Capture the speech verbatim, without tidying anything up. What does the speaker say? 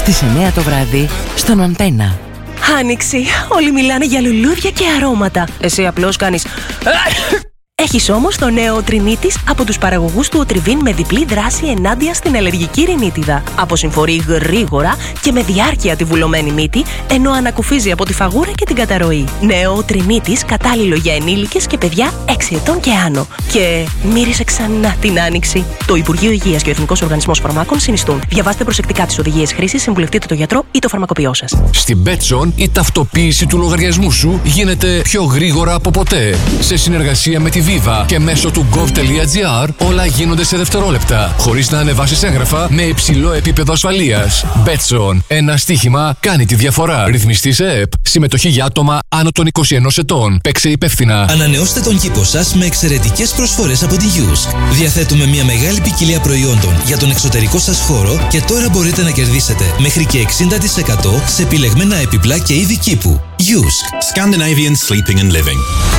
στις εννιά το βράδυ στον Αντένα. Άνοιξη. Όλοι μιλάνε για λουλούδια και αρώματα. Εσύ απλώς κάνεις... Έχεις όμως το νέο Τρινίτης από τους παραγωγούς του Οτριβίν με διπλή δράση ενάντια στην αλλεργική ρινίτιδα. Αποσυμφορεί γρήγορα και με διάρκεια τη βουλωμένη μύτη, ενώ ανακουφίζει από τη φαγούρα και την καταρροή. Νέο Τρινίτης κατάλληλο για ενήλικες και παιδιά έξι ετών και άνω. Και μύρισε ξανά την Άνοιξη. Το Υπουργείο Υγείας και ο Εθνικός Οργανισμός Φαρμάκων συνιστούν. Διαβάστε προσεκτικά τις οδηγίες χρήσης, συμβουλευτείτε το γιατρό ή το φαρμακοποιό σας. Στην Betson η ταυτοποίηση του λογαριασμού σου γίνεται πιο γρήγορα από ποτέ. Σε συνεργασία με τη Viva και μέσω του gov.gr όλα γίνονται σε δευτερόλεπτα, χωρίς να ανεβάσεις έγγραφα με υψηλό επίπεδο ασφαλείας. Betson. Ένα στοίχημα κάνει τη διαφορά. Ρυθμιστή σε ΕΠ. Συμμετοχή για άτομα άνω των είκοσι ενός ετών. Παίξε υπεύθυνα. Ανανεώστε τον κήπο σας με εξαιρετικές προσφορές από τη Yusk. Διαθέτουμε μια μεγάλη ποικιλία προϊόντων για τον εξωτερικό σας χώρο και τώρα μπορείτε να κερδίσετε μέχρι και εξήντα τοις εκατό σε επιλεγμένα έπιπλα και είδη κήπου. Yusk. Scandinavian Sleeping and Living.